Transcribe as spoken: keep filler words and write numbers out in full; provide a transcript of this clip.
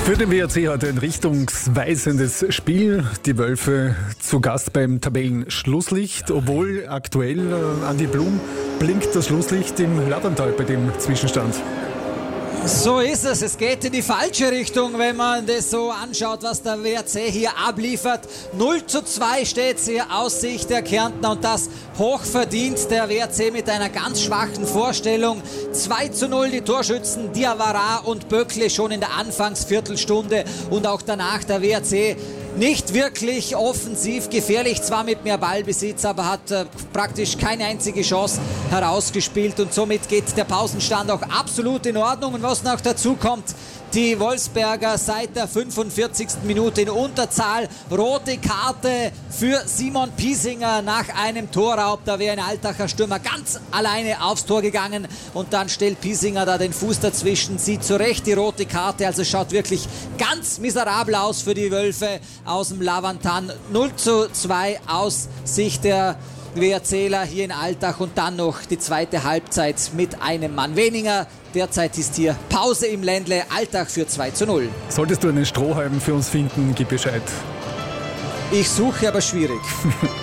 Für den W R C heute ein richtungsweisendes Spiel. Die Wölfe zu Gast beim Tabellenschlusslicht, obwohl aktuell äh, Andi Blum blinkt das Schlusslicht im Lavantal bei dem Zwischenstand. So ist es. Es geht in die falsche Richtung, wenn man das so anschaut, was der W R C hier abliefert. null zu zwei steht es hier aus Sicht der Kärntner und das hochverdient. Der W R C mit einer ganz schwachen Vorstellung. zwei zu null die Torschützen Diawara und Böckle schon in der Anfangsviertelstunde und auch danach der W R C nicht wirklich offensiv gefährlich, zwar mit mehr Ballbesitz, aber hat äh, praktisch keine einzige Chance herausgespielt und somit geht der Pausenstand auch absolut in Ordnung. Und was noch dazu kommt, die Wolfsberger seit der fünfundvierzigsten Minute in Unterzahl. Rote Karte für Simon Piesinger nach einem Torraub. Da wäre ein Altacher Stürmer ganz alleine aufs Tor gegangen und dann stellt Piesinger da den Fuß dazwischen, sieht zurecht die rote Karte. Also schaut wirklich ganz miserabel aus für die Wölfe aus dem Lavantan. null zu zwei aus Sicht der WRCler hier in Altach und dann noch die zweite Halbzeit mit einem Mann weniger. Derzeit ist hier Pause im Ländle. Altach für zwei zu null. Solltest du einen Strohhalm für uns finden, gib Bescheid. Ich suche, aber schwierig.